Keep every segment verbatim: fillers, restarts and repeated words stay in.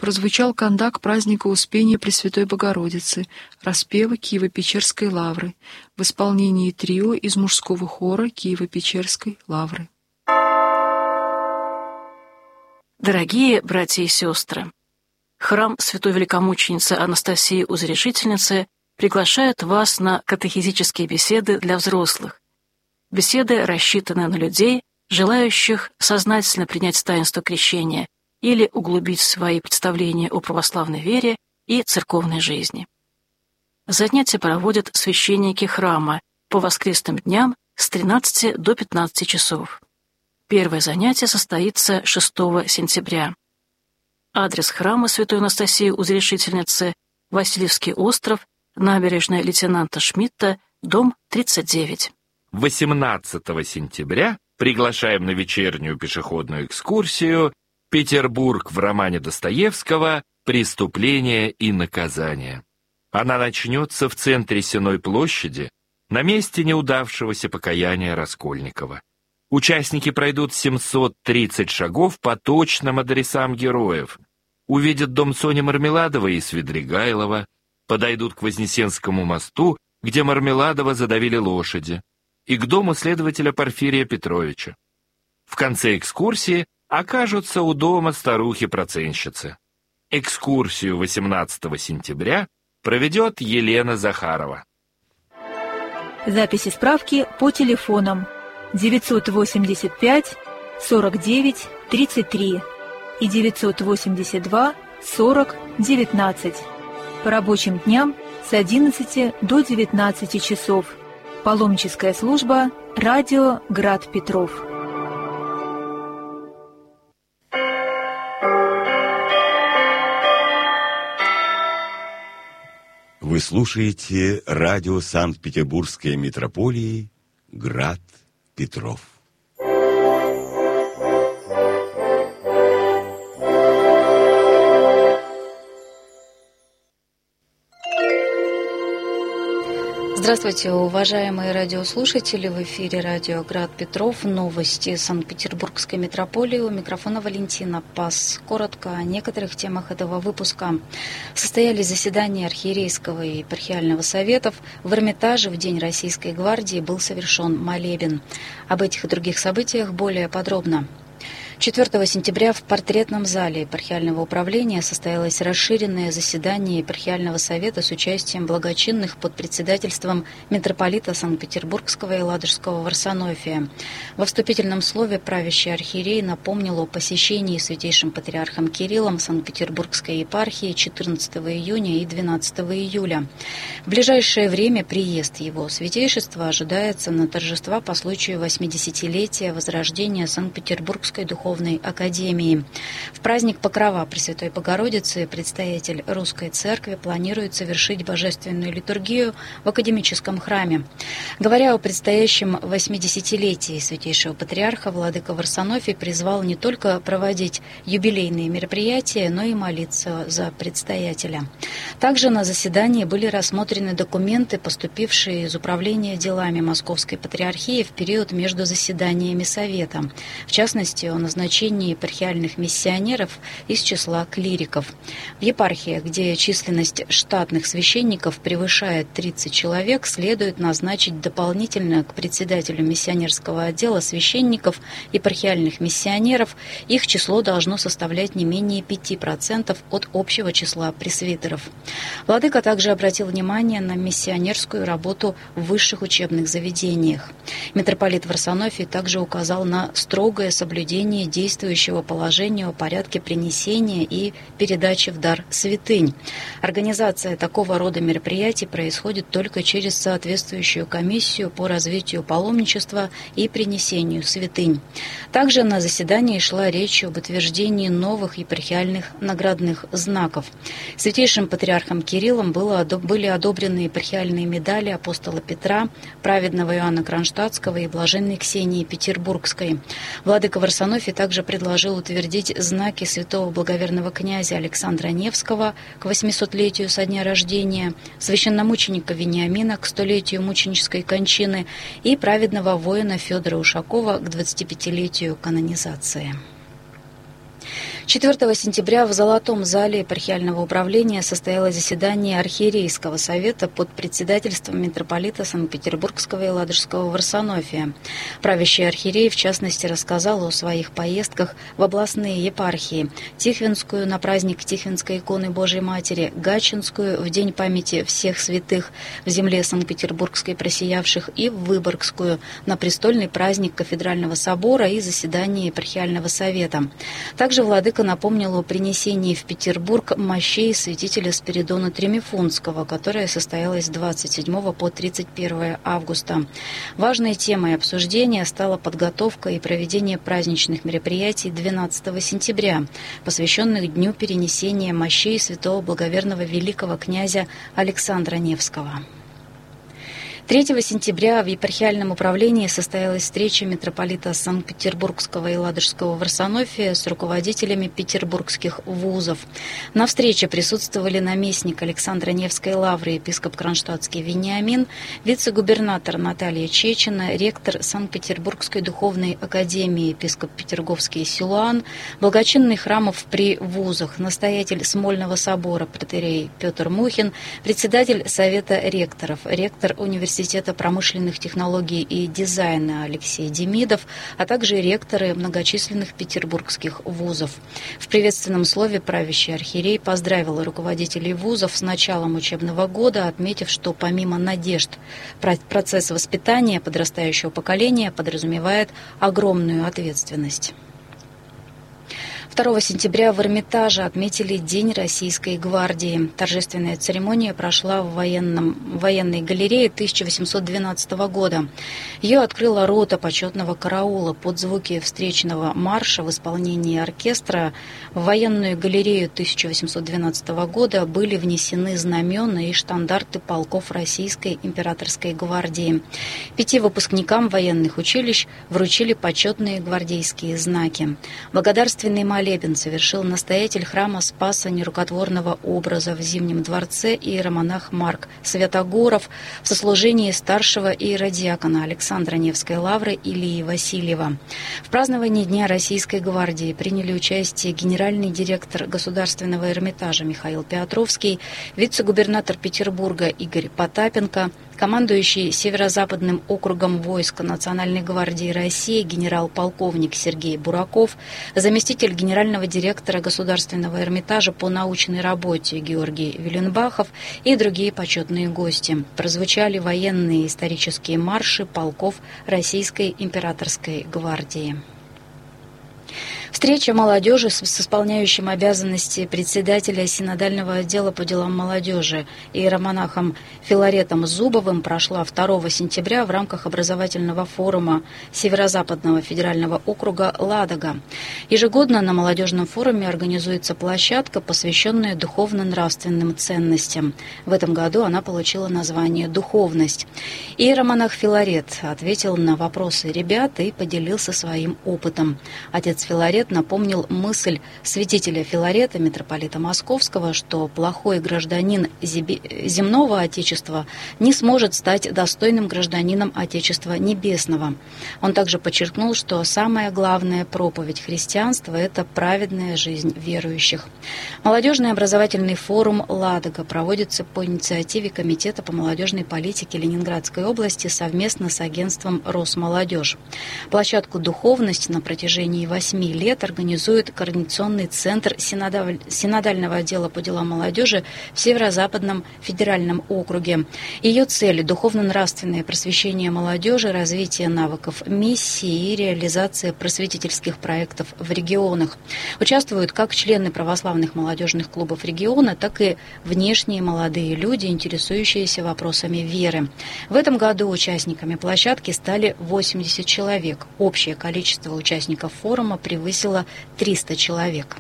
прозвучал кандак праздника Успения Пресвятой Богородицы, распевы Киево-Печерской лавры в исполнении трио из мужского хора Киево-Печерской лавры. Дорогие братья и сестры, храм Святой Великомученицы Анастасии Узрешительницы приглашает вас на катехизические беседы для взрослых. Беседы рассчитаны на людей, желающих сознательно принять таинство крещения или углубить свои представления о православной вере и церковной жизни. Занятия проводят священники храма по воскресным дням с тринадцати до пятнадцати часов. Первое занятие состоится шестого сентября. Адрес храма Святой Анастасии Узрешительницы – Васильевский остров, набережная лейтенанта Шмидта, дом тридцать девять. восемнадцатого сентября приглашаем на вечернюю пешеходную экскурсию «Петербург в романе Достоевского. Преступление и наказание». Она начнется в центре Сенной площади, на месте неудавшегося покаяния Раскольникова. Участники пройдут семьсот тридцать шагов по точным адресам героев, увидят дом Сони Мармеладовой и Свидригайлова, подойдут к Вознесенскому мосту, где Мармеладова задавили лошади, и к дому следователя Порфирия Петровича. В конце экскурсии окажутся у дома старухи-проценщицы. Экскурсию восемнадцатого сентября проведет Елена Захарова. Записи справки по телефонам девятьсот восемьдесят пять сорок девять тридцать три и девятьсот восемьдесят два сорок девятнадцать. По рабочим дням с одиннадцати до девятнадцати часов. Паломническая служба «Радио Град Петров». Вы слушаете радио Санкт-Петербургской митрополии «Град Петров». Здравствуйте, уважаемые радиослушатели! В эфире радио «Град Петров». Новости Санкт-Петербургской митрополии. У микрофона Валентина Пас. Коротко о некоторых темах этого выпуска. Состоялись заседания архиерейского и епархиального советов. В Эрмитаже в День Российской гвардии был совершен молебен. Об этих и других событиях более подробно. четвёртого сентября в портретном зале епархиального управления состоялось расширенное заседание епархиального совета с участием благочинных под председательством митрополита Санкт-Петербургского и Ладожского Варсонофия. Во вступительном слове правящий архиерей напомнил о посещении святейшим патриархом Кириллом Санкт-Петербургской епархии четырнадцатого июня и двенадцатого июля. В ближайшее время приезд его святейшества ожидается на торжества по случаю восьмидесятилетия возрождения Санкт-Петербургской духовной академии. В праздник Покрова Пресвятой Богородицы предстоятель Русской Церкви планирует совершить божественную литургию в академическом храме. Говоря о предстоящем восьмидесятилетии святейшего патриарха, владыка Варсонофий призвал не только проводить юбилейные мероприятия, но и молиться за предстоятеля. Также на заседании были рассмотрены документы, поступившие из Управления делами Московской Патриархии в период между заседаниями Совета. В частности, о назначении епархиальных миссионеров из числа клириков. В епархиях, где численность штатных священников превышает тридцать человек, следует назначить дополнительно к председателю миссионерского отдела священников, епархиальных миссионеров. Их число должно составлять не менее пяти процентов от общего числа пресвитеров. Владыка также обратил внимание на миссионерскую работу в высших учебных заведениях. Митрополит Варсонофий также указал на строгое соблюдение действующего положения о порядке принесения и передачи в дар святынь. Организация такого рода мероприятий происходит только через соответствующую комиссию по развитию паломничества и принесению святынь. Также на заседании шла речь об утверждении новых епархиальных наградных знаков. Святейшим патриархом Кириллом было, были одобрены епархиальные медали апостола Петра, праведного Иоанна Кронштадтского и блаженной Ксении Петербургской. Владыка Варсонофий также предложил утвердить знаки святого благоверного князя Александра Невского к восьмисотлетию со дня рождения, священномученика Вениамина к столетию мученической кончины и праведного воина Федора Ушакова к двадцатипятилетию канонизации. четвёртого сентября в Золотом зале епархиального управления состоялось заседание архиерейского совета под председательством митрополита Санкт-Петербургского и Ладожского Варсонофия. Правящий архиерей, в частности, рассказал о своих поездках в областные епархии: Тихвинскую на праздник Тихвинской иконы Божией Матери, Гатчинскую в день памяти всех святых в земле Санкт-Петербургской просиявших и в Выборгскую на престольный праздник Кафедрального собора и заседание епархиального совета. Также владыка напомнил о принесении в Петербург мощей святителя Спиридона Тремифунтского, которое состоялось с двадцать седьмого по тридцать первое августа. Важной темой обсуждения стала подготовка и проведение праздничных мероприятий двенадцатого сентября, посвященных Дню перенесения мощей святого благоверного великого князя Александра Невского. третьего сентября в епархиальном управлении состоялась встреча митрополита Санкт-Петербургского и Ладожского Варсонофия с руководителями петербургских вузов. На встрече присутствовали наместник Александра Невской лавры, епископ Кронштадтский Вениамин, вице-губернатор Наталья Чечина, ректор Санкт-Петербургской духовной академии, епископ Петерговский Силуан, благочинный храмов при вузах, настоятель Смольного собора протоиерей Петр Мухин, председатель Совета ректоров, ректор университета Университета промышленных технологий и дизайна Алексей Демидов, а также ректоры многочисленных петербургских вузов. В приветственном слове правящий архиерей поздравил руководителей вузов с началом учебного года, отметив, что помимо надежд процесс воспитания подрастающего поколения подразумевает огромную ответственность. второго сентября в Эрмитаже отметили День Российской гвардии. Торжественная церемония прошла в военном, военной галерее тысяча восемьсот двенадцатого года. Ее открыла рота почетного караула под звуки встречного марша в исполнении оркестра. В военную галерею тысяча восемьсот двенадцатого года были внесены знамена и штандарты полков Российской императорской гвардии. Пяти выпускникам военных училищ вручили почетные гвардейские знаки. Благодарственный молитвы молебен совершил настоятель храма Спаса Нерукотворного образа в Зимнем дворце иеромонах Марк Святогоров в сослужении старшего иеродиакона Александра Невской лавры Илии Васильева. В праздновании Дня Российской гвардии приняли участие генеральный директор Государственного Эрмитажа Михаил Петровский, вице-губернатор Петербурга Игорь Потапенко, командующий Северо-Западным округом войска Национальной гвардии России генерал-полковник Сергей Бураков, заместитель генерального директора Государственного Эрмитажа по научной работе Георгий Виленбахов и другие почетные гости. Прозвучали военные исторические марши полков Российской императорской гвардии. Встреча молодежи с исполняющим обязанности председателя синодального отдела по делам молодежи иеромонахом Филаретом Зубовым прошла второго сентября в рамках образовательного форума Северо-Западного федерального округа «Ладога». Ежегодно на молодежном форуме организуется площадка, посвященная духовно-нравственным ценностям. В этом году она получила название «Духовность». Иеромонах Филарет ответил на вопросы ребят и поделился своим опытом. Отец Филарет напомнил мысль святителя Филарета, митрополита Московского, что плохой гражданин земного Отечества не сможет стать достойным гражданином Отечества Небесного. Он также подчеркнул, что самая главная проповедь христианства – это праведная жизнь верующих. Молодежный образовательный форум «Ладога» проводится по инициативе Комитета по молодежной политике Ленинградской области совместно с агентством «Росмолодежь». Площадку «Духовность» на протяжении восьми лет организует Координационный центр Синодального отдела по делам молодежи в Северо-Западном федеральном округе. Ее цели – духовно-нравственное просвещение молодежи, развитие навыков миссии и реализация просветительских проектов в регионах. Участвуют как члены православных молодежных клубов региона, так и внешние молодые люди, интересующиеся вопросами веры. В этом году участниками площадки стали восемьдесят человек. Общее количество участников форума превысило триста человек.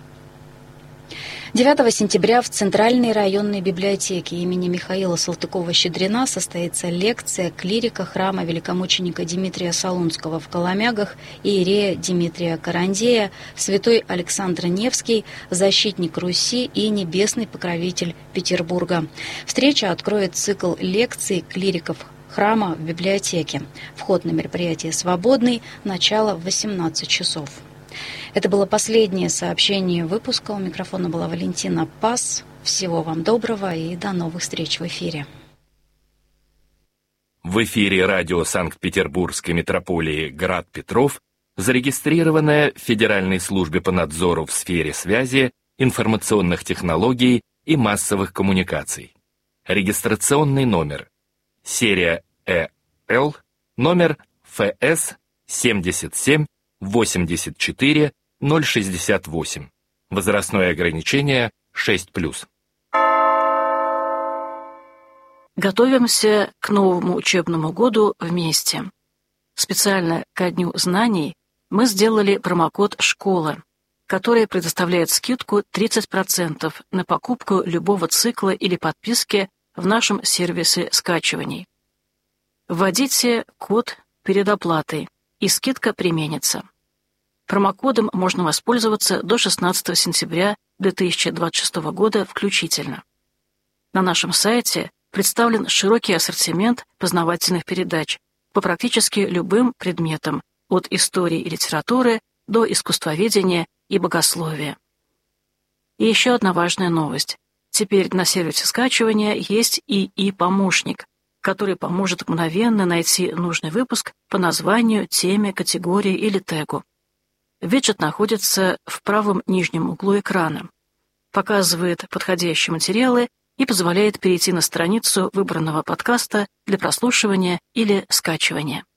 девятого сентября в Центральной районной библиотеке имени Михаила Салтыкова-Щедрина состоится лекция клирика храма великомученика Дмитрия Солунского в Коломягах иерея Дмитрия Карандея, святой Александр Невский, защитник Руси и небесный покровитель Петербурга. Встреча откроет цикл лекций клириков храма в библиотеке. Вход на мероприятие свободный, начало в восемнадцать часов. Это было последнее сообщение выпуска. У микрофона была Валентина Пас. Всего вам доброго и до новых встреч в эфире. В эфире радио Санкт-Петербургской метрополии «Град Петров» зарегистрированная в Федеральной службе по надзору в сфере связи, информационных технологий и массовых коммуникаций. Регистрационный номер. Серия Э Л, номер Ф С семьдесят семь восемьдесят четыре ноль шестьдесят восемь. Возрастное ограничение шесть плюс. Готовимся к новому учебному году вместе. Специально ко Дню знаний мы сделали промокод «Школа», который предоставляет скидку тридцать процентов на покупку любого цикла или подписки в нашем сервисе скачиваний. Вводите код перед оплатой, и скидка применится. Промокодом можно воспользоваться до шестнадцатого сентября две тысячи двадцать шестого года включительно. На нашем сайте представлен широкий ассортимент познавательных передач по практически любым предметам, от истории и литературы до искусствоведения и богословия. И еще одна важная новость. Теперь на сервисе скачивания есть и и-помощник, который поможет мгновенно найти нужный выпуск по названию, теме, категории или тегу. Виджет находится в правом нижнем углу экрана, показывает подходящие материалы и позволяет перейти на страницу выбранного подкаста для прослушивания или скачивания.